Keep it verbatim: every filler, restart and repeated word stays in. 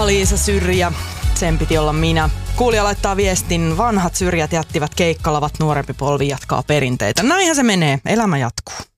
Mona-Liisa Syrjä, sen piti olla minä. Kuulija laittaa viestin, vanhat syrjät jättivät keikkalavat, nuorempi polvi jatkaa perinteitä. Näinhän se menee, elämä jatkuu.